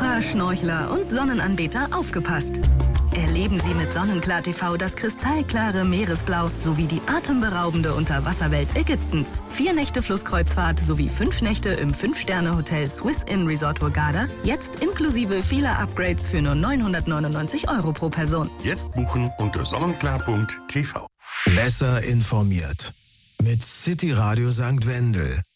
Taucher, Schnorchler und Sonnenanbeter aufgepasst. Erleben Sie mit Sonnenklar TV das kristallklare Meeresblau sowie die atemberaubende Unterwasserwelt Ägyptens. 4 Nächte Flusskreuzfahrt sowie 5 Nächte im 5-Sterne-Hotel Swiss Inn Resort Hurghada. Jetzt inklusive vieler Upgrades für nur 999 € pro Person. Jetzt buchen unter sonnenklar.tv. Besser informiert mit City Radio St. Wendel.